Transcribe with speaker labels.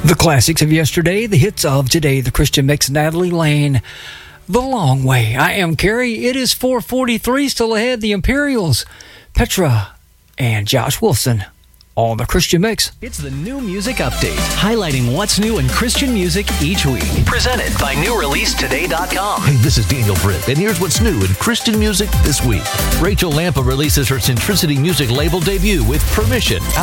Speaker 1: The classics of yesterday, the hits of today, the Christian Mix, Natalie Lane, The Long Way. I am Carrie. It is 4:43, still ahead, the Imperials, Petra, and Josh Wilson on the Christian Mix.
Speaker 2: It's the New Music Update, highlighting what's new in Christian music each week. Presented by NewReleaseToday.com.
Speaker 3: Hey, this is Daniel Britt, and here's what's new in Christian music this week. Rachel Lampa releases her Centricity Music label debut with Permission.